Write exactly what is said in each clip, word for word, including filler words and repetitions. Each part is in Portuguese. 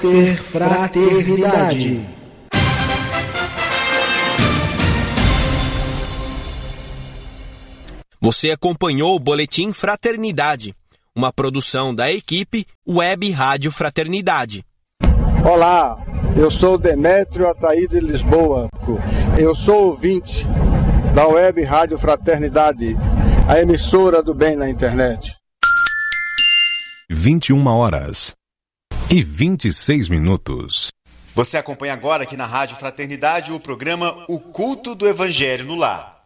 Ter fraternidade. Você acompanhou o Boletim Fraternidade, uma produção da equipe Web Rádio Fraternidade. Olá, eu sou Demétrio Ataí de Lisboa. Eu sou ouvinte da Web Rádio Fraternidade, a emissora do bem na internet. vinte e uma horas e vinte e seis minutos. Você acompanha agora aqui na Rádio Fraternidade o programa O Culto do Evangelho no Lar.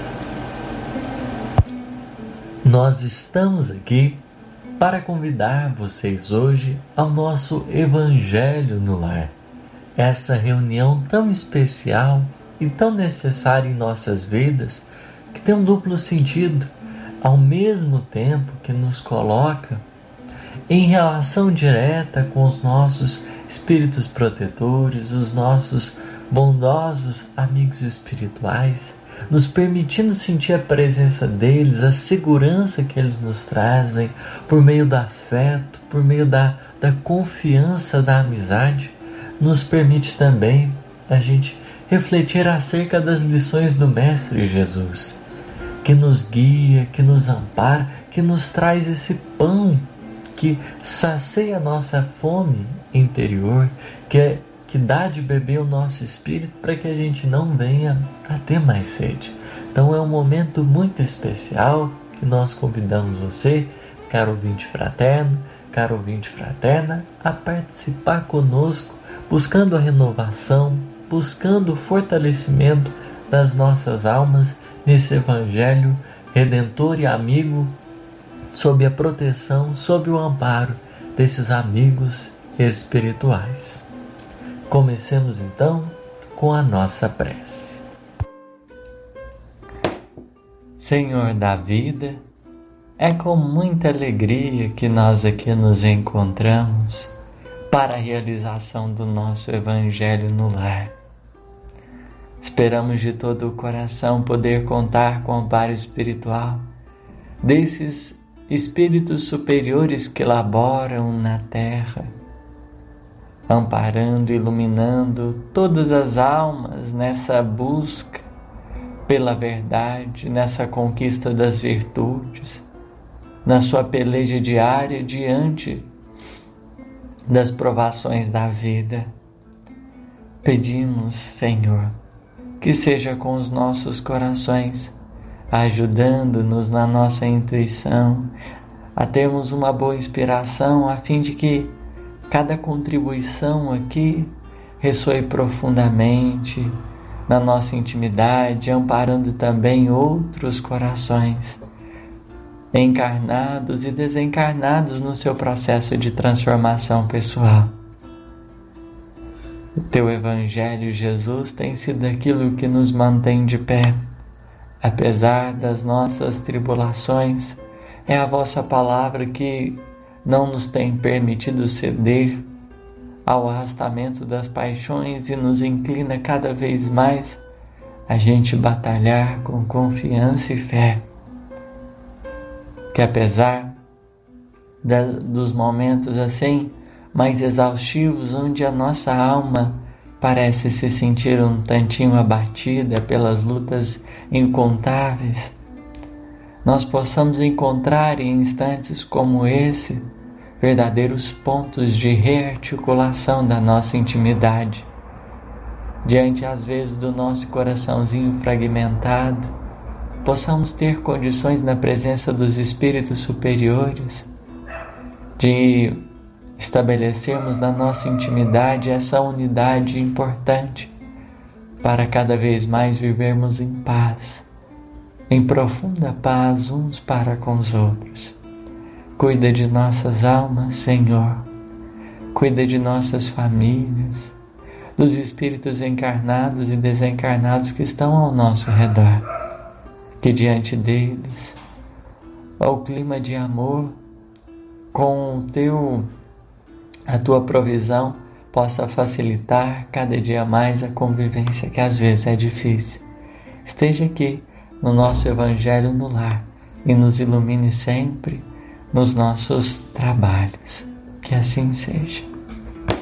Nós estamos aqui para convidar vocês hoje ao nosso Evangelho no Lar. Essa reunião tão especial e tão necessária em nossas vidas, que tem um duplo sentido, ao mesmo tempo que nos coloca em relação direta com os nossos espíritos protetores, os nossos bondosos amigos espirituais, nos permitindo sentir a presença deles, a segurança que eles nos trazem, por meio do afeto, por meio da, da confiança, da amizade, nos permite também a gente refletir acerca das lições do Mestre Jesus, que nos guia, que nos ampara, que nos traz esse pão que sacia a nossa fome interior, que é que dá de beber o nosso espírito para que a gente não venha a ter mais sede. Então é um momento muito especial que nós convidamos você, caro ouvinte fraterno, caro ouvinte fraterna, a participar conosco, buscando a renovação, buscando o fortalecimento das nossas almas nesse Evangelho redentor e amigo, sob a proteção, sob o amparo desses amigos espirituais. Comecemos então com a nossa prece. Senhor da vida, é com muita alegria que nós aqui nos encontramos para a realização do nosso Evangelho no Lar. Esperamos de todo o coração poder contar com o amparo espiritual desses espíritos superiores que laboram na terra, amparando e iluminando todas as almas nessa busca pela verdade, nessa conquista das virtudes, na sua peleja diária diante das provações da vida. Pedimos, Senhor, que seja com os nossos corações, ajudando-nos na nossa intuição, a termos uma boa inspiração, a fim de que cada contribuição aqui ressoe profundamente na nossa intimidade, amparando também outros corações, encarnados e desencarnados no seu processo de transformação pessoal. O teu Evangelho, Jesus, tem sido aquilo que nos mantém de pé, apesar das nossas tribulações. É a vossa palavra que não nos tem permitido ceder ao arrastamento das paixões e nos inclina cada vez mais a gente batalhar com confiança e fé. Que apesar da, dos momentos assim mais exaustivos, onde a nossa alma parece se sentir um tantinho abatida pelas lutas incontáveis, nós possamos encontrar em instantes como esse verdadeiros pontos de rearticulação da nossa intimidade, diante às vezes do nosso coraçãozinho fragmentado, possamos ter condições na presença dos espíritos superiores de estabelecermos na nossa intimidade essa unidade importante para cada vez mais vivermos em paz, em profunda paz uns para com os outros. Cuida de nossas almas, Senhor. Cuida de nossas famílias, dos espíritos encarnados e desencarnados que estão ao nosso redor. Que diante deles, ao clima de amor, com o teu, a tua provisão, possa facilitar cada dia mais a convivência, que às vezes é difícil. Esteja aqui no nosso Evangelho no Lar e nos ilumine sempre nos nossos trabalhos. Que assim seja.